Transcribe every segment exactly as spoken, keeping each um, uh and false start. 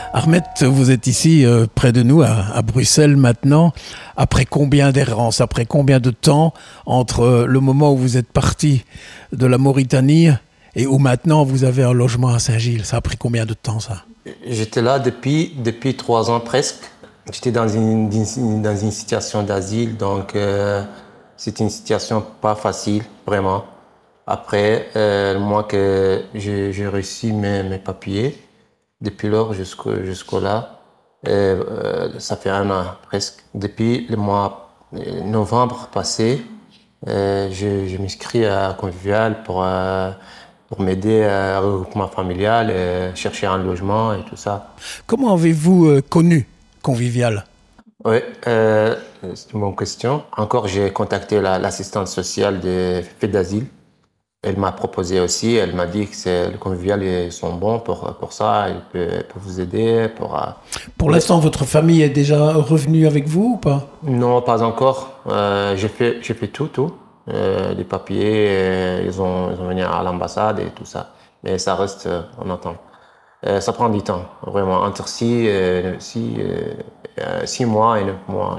Ahmed, vous êtes ici euh, près de nous, à, à Bruxelles maintenant. Après combien d'errances, après combien de temps entre euh, le moment où vous êtes parti de la Mauritanie et où maintenant vous avez un logement à Saint-Gilles? Ça a pris combien de temps, ça? J'étais là depuis, depuis trois ans presque. J'étais dans une, dans une situation d'asile, donc euh, c'était une situation pas facile, vraiment. Après, euh, moi que j'ai, j'ai reçu mes, mes papiers, depuis lors jusqu'au, jusqu'au là, euh, euh, ça fait un an presque. Depuis le mois euh, novembre passé, euh, je, je m'inscris à Convivial pour, euh, pour m'aider à regroupement familial, euh, chercher un logement et tout ça. Comment avez-vous euh, connu Convivial? Oui, euh, c'est une bonne question. Encore, j'ai contacté la, l'assistante sociale des faits d'asile. Elle m'a proposé aussi, elle m'a dit que c'est, le Convivial, ils sont bons pour, pour ça, ils peuvent, peuvent vous aider. Pour, euh, Pour l'instant, votre famille est déjà revenue avec vous ou pas? Non, pas encore. Euh, j'ai fait, j'ai fait tout, tout. Euh, les papiers, euh, ils ont, ils ont venu à l'ambassade et tout ça. Mais ça reste euh, en attente. Euh, ça prend du temps, vraiment, entre six, euh, six, euh, six mois et neuf mois.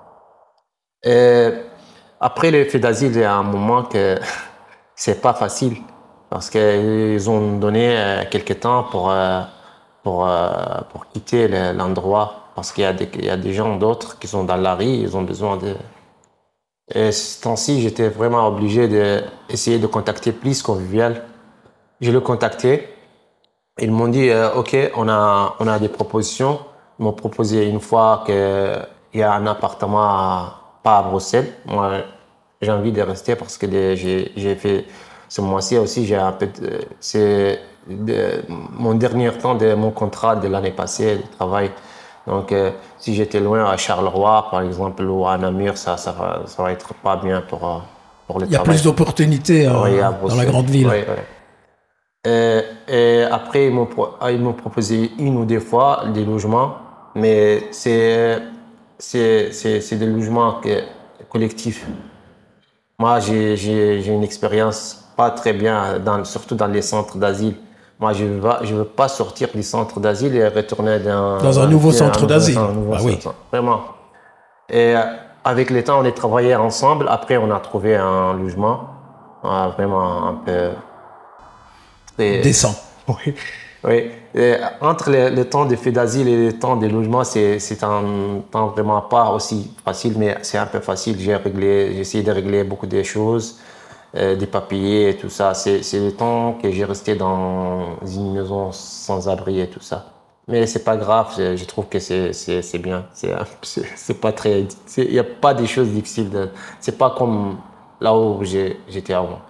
Et après les faits d'asile, il y a un moment que c'est pas facile parce qu'ils ont donné euh, quelques temps pour, euh, pour, euh, pour quitter le, l'endroit parce qu'il y a des, il y a des gens d'autres qui sont dans la rue, ils ont besoin de... Et ce temps-ci, j'étais vraiment obligé d'essayer de contacter Plus Convivial. Je l'ai contacté. Ils m'ont dit, euh, OK, on a, on a des propositions. Ils m'ont proposé une fois qu'il y a un appartement à, pas à Bruxelles. Moi, j'ai envie de rester parce que de, j'ai, j'ai fait ce mois-ci aussi, j'ai un peu de, c'est de, mon dernier temps de mon contrat de l'année passée de travail. Donc, euh, si j'étais loin à Charleroi, par exemple, ou à Namur, ça, ça, va, ça va être pas bien pour, pour le travail. Il y a plus d'opportunités hein, oui, dans la grande ville. Oui, oui. Et, et après, ils m'ont, ils m'ont proposé une ou deux fois des logements, mais c'est, c'est, c'est, c'est des logements que, collectifs. Moi, j'ai, j'ai, j'ai une expérience pas très bien, dans, surtout dans les centres d'asile. Moi, je ne veux, je veux pas sortir du centre d'asile et retourner dans, dans un dans nouveau un, centre un d'asile. Nouveau, un nouveau ah, centre, oui. Vraiment. Et avec le temps, on a travaillé ensemble. Après, on a trouvé un logement euh, vraiment un peu... Et, décent. Oui. oui. Et entre le, le temps des faits d'asile et le temps des logements, c'est, c'est un temps vraiment pas aussi facile, mais c'est un peu facile. J'ai réglé, j'ai essayé de régler beaucoup de choses, euh, des papiers et tout ça. C'est, c'est le temps que j'ai resté dans une maison sans abri et tout ça. Mais c'est pas grave, je, je trouve que c'est, c'est, c'est bien. C'est, c'est, c'est pas très, il n'y a pas des choses difficiles. De, c'est pas comme là où j'ai, j'étais avant.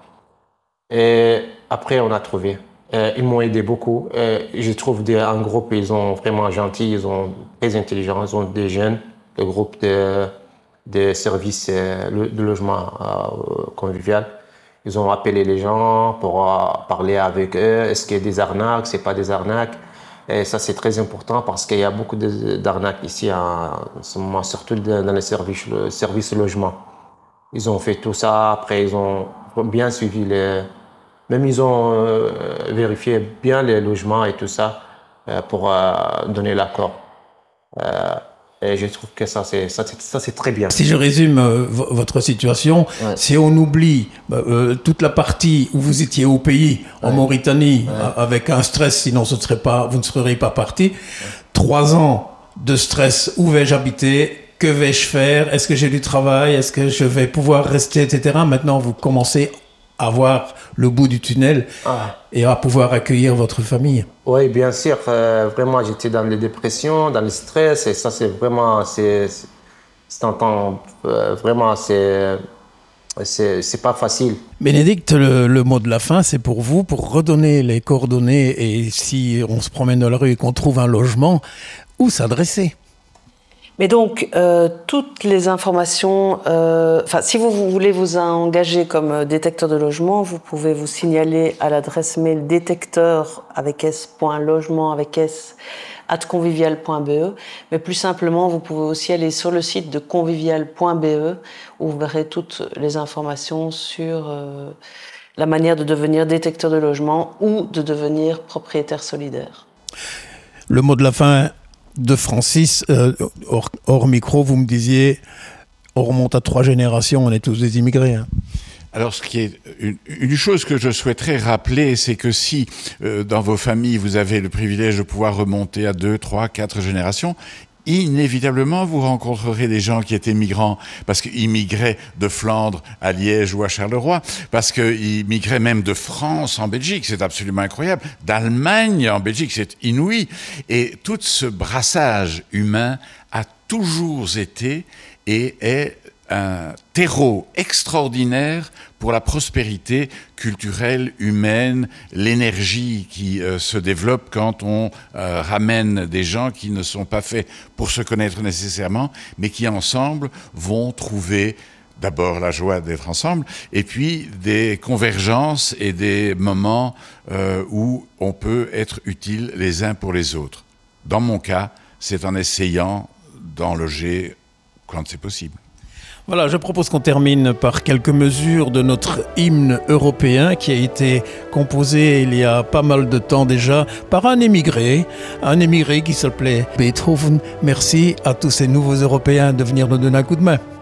Et après, on a trouvé. Euh, ils m'ont aidé beaucoup. Euh, je trouve des, un groupe, ils sont vraiment gentils, ils sont très intelligents, ils ont des jeunes, le groupe de, de services euh, de logement euh, convivial. Ils ont appelé les gens pour euh, parler avec eux. Est-ce qu'il y a des arnaques, c'est pas des arnaques? Et ça, c'est très important parce qu'il y a beaucoup de, d'arnaques ici en ce moment, surtout dans les services, le service logement. Ils ont fait tout ça. Après, ils ont bien suivi les... Même ils ont euh, vérifié bien les logements et tout ça euh, pour euh, donner l'accord. Euh, et je trouve que ça c'est, ça, c'est, ça, c'est très bien. Si je résume euh, v- votre situation, ouais. Si on oublie euh, toute la partie où vous étiez au pays, en ouais. Mauritanie, ouais. a- avec un stress, sinon ce ne serait pas, vous ne seriez pas parti. Ouais. Trois ans de stress, où vais-je habiter? Que vais-je faire? Est-ce que j'ai du travail? Est-ce que je vais pouvoir rester, et cetera. Maintenant, vous commencez à voir le bout du tunnel ah. et à pouvoir accueillir votre famille. Oui, bien sûr. Euh, vraiment, j'étais dans les dépressions, dans le stress, et ça, c'est vraiment, c'est, c'est, c'est un temps, euh, vraiment, c'est, c'est, c'est pas facile. Bénédicte, le, le mot de la fin, c'est pour vous, pour redonner les coordonnées, et si on se promène dans la rue et qu'on trouve un logement, où s'adresser? Mais donc, euh, toutes les informations, euh, enfin, si vous, vous voulez vous engager comme détecteur de logement, vous pouvez vous signaler à l'adresse mail détecteur avec s.logement avec s at convivial point b e. Mais plus simplement, vous pouvez aussi aller sur le site de convivial point b e où vous verrez toutes les informations sur euh, la manière de devenir détecteur de logement ou de devenir propriétaire solidaire. Le mot de la fin de Francis, euh, hors, hors micro, vous me disiez, on remonte à trois générations, on est tous des immigrés. Hein. Alors, ce qui est une, une chose que je souhaiterais rappeler, c'est que si euh, dans vos familles vous avez le privilège de pouvoir remonter à deux, trois, quatre générations, inévitablement vous rencontrerez des gens qui étaient migrants parce qu'ils migraient de Flandre à Liège ou à Charleroi, parce qu'ils migraient même de France en Belgique, c'est absolument incroyable, d'Allemagne en Belgique, c'est inouï. Et tout ce brassage humain a toujours été et est un terreau extraordinaire pour la prospérité culturelle, humaine, l'énergie qui euh, se développe quand on euh, ramène des gens qui ne sont pas faits pour se connaître nécessairement, mais qui ensemble vont trouver d'abord la joie d'être ensemble, et puis des convergences et des moments euh, où on peut être utile les uns pour les autres. Dans mon cas, c'est en essayant d'en loger quand c'est possible. Voilà, je propose qu'on termine par quelques mesures de notre hymne européen qui a été composé il y a pas mal de temps déjà par un émigré, un émigré qui s'appelait Beethoven. Merci à tous ces nouveaux Européens de venir nous donner un coup de main.